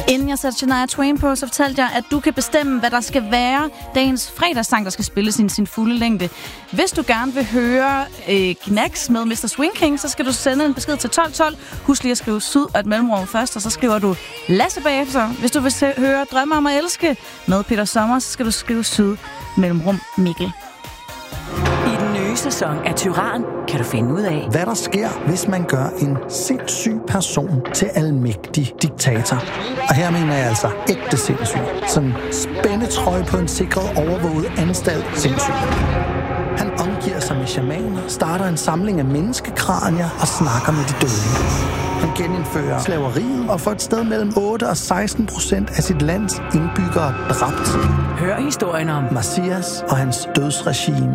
Inden jeg satte Shania Twain på, så fortalte jeg, at du kan bestemme, hvad der skal være dagens fredagssang, der skal spilles i sin fulde længde. Hvis du gerne vil høre Knacks med Mr. Swing King, så skal du sende en besked til 1212. Husk lige at skrive Syd og et mellemrum først, og så skriver du Lasse bagefter. Hvis du vil høre Drømme om at elske med Peter Sommer, så skal du skrive Syd mellemrum Mikkel. I den nye sæson af Tyran kan du finde ud af, hvad der sker, hvis man gør en sindssyg person til almægtig diktator. Og her mener jeg altså ægte sindssyg. Sådan spændetrøje på en sikret overvåget anstalt sindssyg. Han omgiver sig med shamaner, starter en samling af menneskekranier og snakker med de døde. Han genindfører slaveriet og får et sted mellem 8 og 16% af sit lands indbyggere dræbt. hør historien om Messias og hans dødsregime.